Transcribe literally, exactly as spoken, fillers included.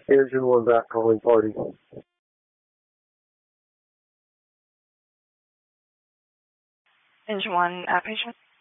Here's your one back calling party. Engine one outpatient.